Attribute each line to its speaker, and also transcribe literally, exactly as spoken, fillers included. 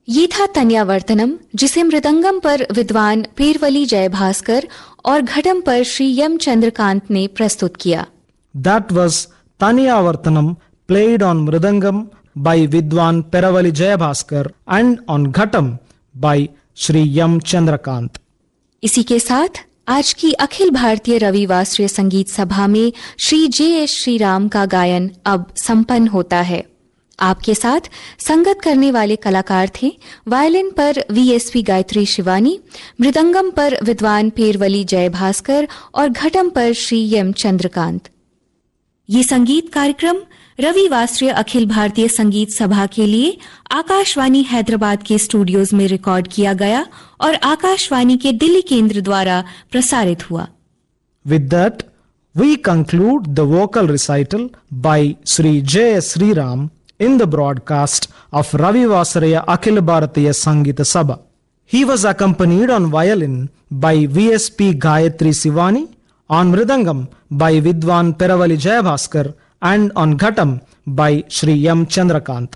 Speaker 1: ये था तन्यावर्तनम, जिसे मृदंगम पर विद्वान पेरवली जयभास्कर और घटम पर श्री यम चंद्रकांत ने प्रस्तुत किया.
Speaker 2: That was Taniyavartanam, played on mridangam by Vidwan Peravali Jayabhaskar and on ghatam by Shri Yam Chandrakant.
Speaker 1: इसी के साथ आज की अखिल भारतीय रविवासरीय संगीत सभा में श्री जे एस श्रीराम का गायन अब संपन्न होता है. आपके साथ संगत करने वाले कलाकार थे वायलिन पर V S P Gayatri Shivani, mridangam पर विद्वान पेरवली जयभास्कर और घटम पर श्री यम चंद्रकांत. ये संगीत कार्यक्रम रविवासरीय अखिल भारतीय संगीत सभा के लिए आकाशवाणी हैदराबाद के स्टूडियोज में रिकॉर्ड किया गया और आकाशवाणी के दिल्ली केंद्र द्वारा प्रसारित हुआ.
Speaker 2: With that, we conclude the vocal recital by Sri J S Sriram in the broadcast of Ravivasariya Akhil Bharatiya Sangita Sabha. He was accompanied on violin by V S P Gayatri Sivani, on mridangam by Vidwan Peravali Jayabhaskar and on ghatam by Shri Yam Chandrakant.